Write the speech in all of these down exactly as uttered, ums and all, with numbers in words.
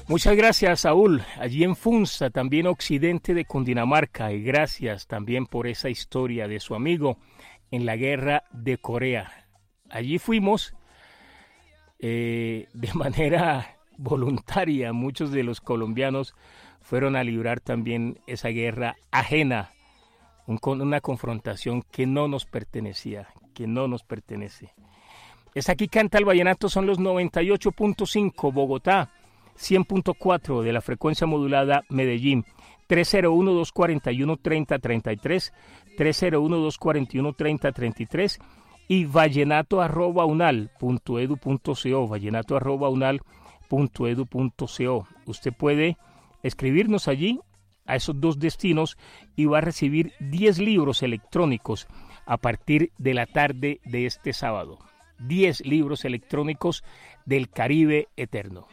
Muchas gracias, Saúl, allí en Funza, también occidente de Cundinamarca, y gracias también por esa historia de su amigo en la guerra de Corea. Allí fuimos eh, de manera voluntaria, muchos de los colombianos fueron a librar también esa guerra ajena, un, una confrontación que no nos pertenecía, que no nos pertenece. Es Aquí Canta el Vallenato, son los noventa y ocho punto cinco, Bogotá, cien punto cuatro de la frecuencia modulada Medellín, tres cero uno, dos cuatro uno, tres cero tres tres, tres cero uno, dos cuatro uno, tres cero tres tres y vallenato arroba unal punto edu punto co, vallenato arroba unal punto edu punto co. Usted puede escribirnos allí a esos dos destinos y va a recibir diez libros electrónicos a partir de la tarde de este sábado. diez libros electrónicos del Caribe Eterno.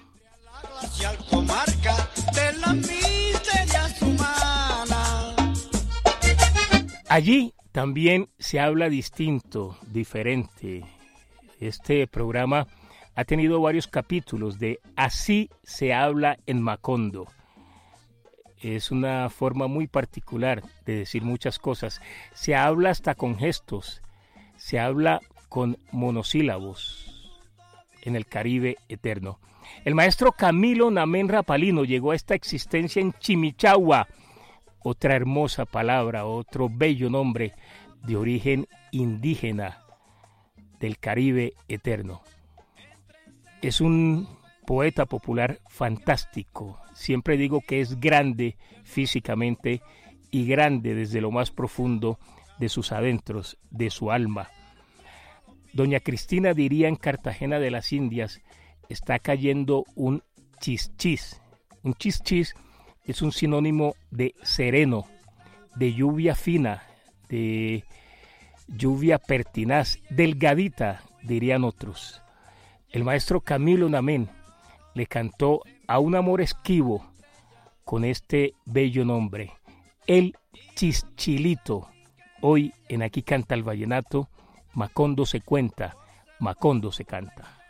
Allí también se habla distinto, diferente. Este programa ha tenido varios capítulos de Así se habla en Macondo. Es una forma muy particular de decir muchas cosas. Se habla hasta con gestos, se habla con monosílabos en el Caribe Eterno. El maestro Camilo Namén Rapalino llegó a esta existencia en Chimichagua, otra hermosa palabra, otro bello nombre de origen indígena del Caribe Eterno. Es un poeta popular fantástico. Siempre digo que es grande físicamente y grande desde lo más profundo de sus adentros, de su alma. Doña Cristina diría en Cartagena de las Indias, está cayendo un chischis. Un chischis es un sinónimo de sereno, de lluvia fina, de lluvia pertinaz, delgadita, dirían otros. El maestro Camilo Namén le cantó a un amor esquivo con este bello nombre, el Chischilito. Hoy en Aquí Canta el Vallenato, Macondo se cuenta, Macondo se canta.